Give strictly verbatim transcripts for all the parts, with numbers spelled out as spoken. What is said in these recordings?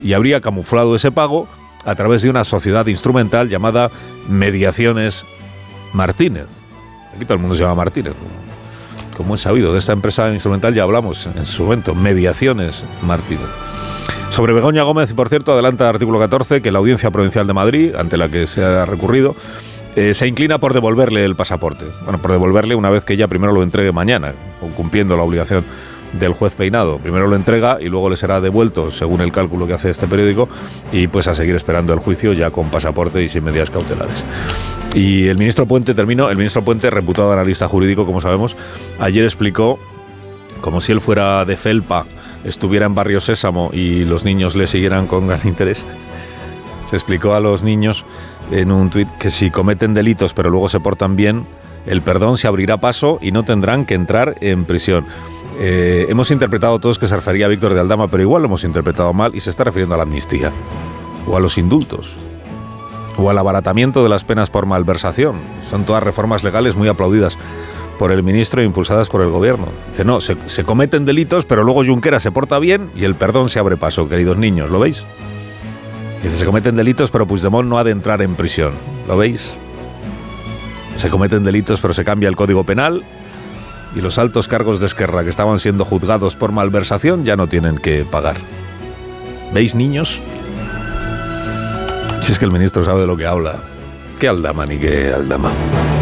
y habría camuflado ese pago a través de una sociedad instrumental llamada Mediaciones Martínez. Aquí todo el mundo se llama Martínez. Como es sabido, de esta empresa instrumental ya hablamos en su momento, Mediaciones Martínez. Sobre Begoña Gómez, y por cierto, adelanta el artículo catorce que la Audiencia Provincial de Madrid, ante la que se ha recurrido, eh, se inclina por devolverle el pasaporte. Bueno, por devolverle una vez que ella primero lo entregue mañana, cumpliendo la obligación del juez Peinado. Primero lo entrega y luego le será devuelto, según el cálculo que hace este periódico, y pues a seguir esperando el juicio ya con pasaporte y sin medidas cautelares. Y el ministro Puente, terminó, el ministro Puente, reputado analista jurídico, como sabemos, ayer explicó, como si él fuera de felpa, estuviera en Barrio Sésamo y los niños le siguieran con gran interés. Se explicó a los niños en un tuit que si cometen delitos pero luego se portan bien, el perdón se abrirá paso y no tendrán que entrar en prisión. Eh, hemos interpretado todos que se refería a Víctor de Aldama, pero igual lo hemos interpretado mal y se está refiriendo a la amnistía, o a los indultos, o al abaratamiento de las penas por malversación. Son todas reformas legales muy aplaudidas por el ministro e impulsadas por el gobierno. Dice, no, se, se cometen delitos, pero luego Junqueras se porta bien y el perdón se abre paso, queridos niños, ¿lo veis? Dice, se cometen delitos, pero Puigdemont no ha de entrar en prisión, ¿lo veis? Se cometen delitos, pero se cambia el Código Penal y los altos cargos de Esquerra que estaban siendo juzgados por malversación ya no tienen que pagar. ¿Veis, niños? Si es que el ministro sabe de lo que habla. ¿Qué Aldama ni qué Aldama?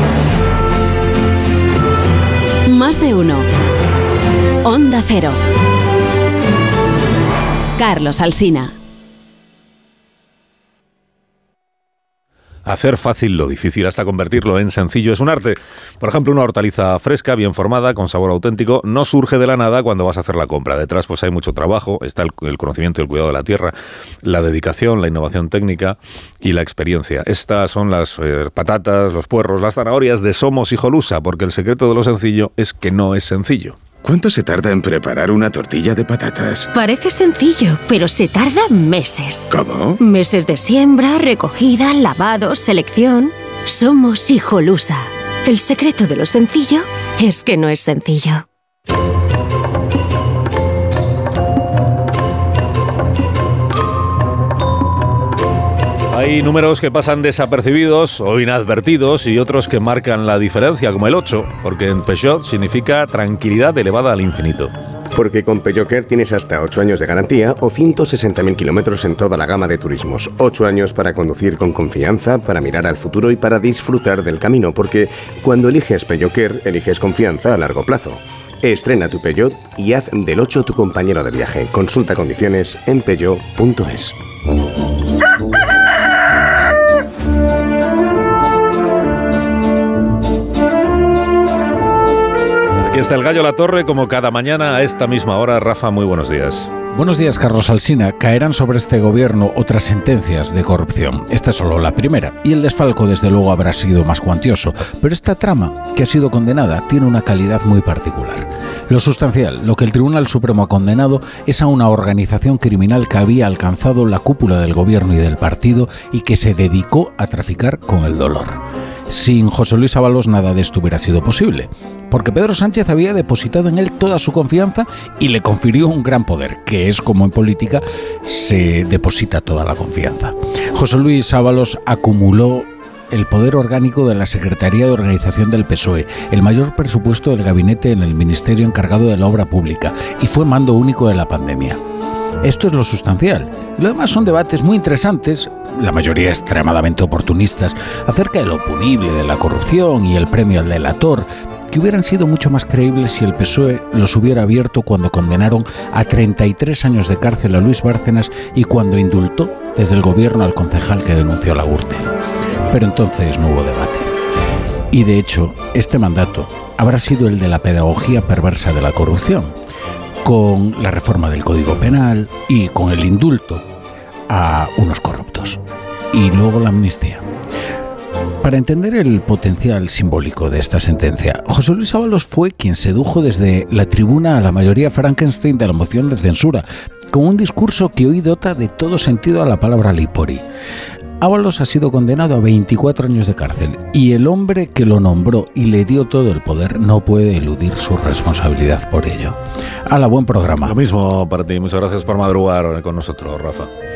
Más de uno. Onda Cero. Carlos Alsina. Hacer fácil lo difícil hasta convertirlo en sencillo es un arte. Por ejemplo, una hortaliza fresca, bien formada, con sabor auténtico, no surge de la nada cuando vas a hacer la compra. Detrás pues hay mucho trabajo, está el, el conocimiento y el cuidado de la tierra, la dedicación, la innovación técnica y la experiencia. Estas son las eh, patatas, los puerros, las zanahorias de Somos Hijolusa, porque el secreto de lo sencillo es que no es sencillo. ¿Cuánto se tarda en preparar una tortilla de patatas? Parece sencillo, pero se tarda meses. ¿Cómo? Meses de siembra, recogida, lavado, selección. Somos Hijolusa. El secreto de lo sencillo es que no es sencillo. Hay números que pasan desapercibidos o inadvertidos y otros que marcan la diferencia, como el ocho, porque en Peugeot significa tranquilidad elevada al infinito. Porque con Peugeot Care tienes hasta ocho años de garantía o ciento sesenta mil kilómetros en toda la gama de turismos. ocho años para conducir con confianza, para mirar al futuro y para disfrutar del camino, porque cuando eliges Peugeot Care, eliges confianza a largo plazo. Estrena tu Peugeot y haz del ocho tu compañero de viaje. Consulta condiciones en peugeot punto es. Aquí está el Gallo La Torre, como cada mañana a esta misma hora. Rafa, muy buenos días. Buenos días, Carlos Alsina. Caerán sobre este gobierno otras sentencias de corrupción. Esta es solo la primera, y el desfalco desde luego habrá sido más cuantioso. Pero esta trama, que ha sido condenada, tiene una calidad muy particular. Lo sustancial, lo que el Tribunal Supremo ha condenado, es a una organización criminal que había alcanzado la cúpula del gobierno y del partido y que se dedicó a traficar con el dolor. Sin José Luis Ábalos nada de esto hubiera sido posible, porque Pedro Sánchez había depositado en él toda su confianza y le confirió un gran poder, que es como en política se deposita toda la confianza. José Luis Ábalos acumuló el poder orgánico de la Secretaría de Organización del P S O E, el mayor presupuesto del gabinete en el Ministerio encargado de la obra pública y fue mando único de la pandemia. Esto es lo sustancial. Lo demás son debates muy interesantes, la mayoría extremadamente oportunistas, acerca de lo punible de la corrupción y el premio al delator, que hubieran sido mucho más creíbles si el P S O E los hubiera abierto cuando condenaron a treinta y tres años de cárcel a Luis Bárcenas y cuando indultó desde el gobierno al concejal que denunció la Gürtel. Pero entonces no hubo debate. Y de hecho, este mandato habrá sido el de la pedagogía perversa de la corrupción, con la reforma del Código Penal y con el indulto a unos corruptos. Y luego la amnistía. Para entender el potencial simbólico de esta sentencia, José Luis Ábalos fue quien sedujo desde la tribuna a la mayoría Frankenstein de la moción de censura, con un discurso que hoy dota de todo sentido a la palabra lipori. Ábalos ha sido condenado a veinticuatro años de cárcel y el hombre que lo nombró y le dio todo el poder no puede eludir su responsabilidad por ello. ¡Hala, buen programa! Lo mismo para ti. Muchas gracias por madrugar con nosotros, Rafa.